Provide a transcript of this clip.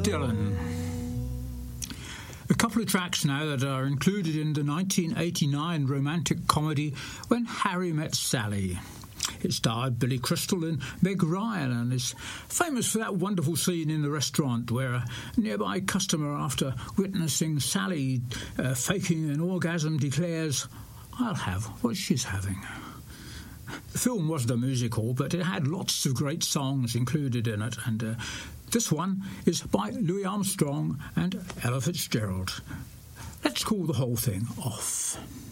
Dylan. A couple of tracks now that are included in the 1989 romantic comedy When Harry Met Sally. It starred Billy Crystal and Meg Ryan and is famous for that wonderful scene in the restaurant where a nearby customer, after witnessing Sally faking an orgasm, declares, "I'll have what she's having." The film wasn't a musical, but it had lots of great songs included in it, and this one is by Louis Armstrong and Ella Fitzgerald. Let's call the whole thing off.